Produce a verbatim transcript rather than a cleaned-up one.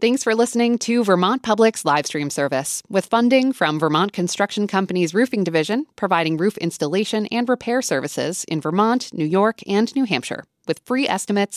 Thanks for listening to Vermont Public's live stream service, with funding from Vermont Construction Company's Roofing Division, providing roof installation and repair services in Vermont, New York, and New Hampshire, with free estimates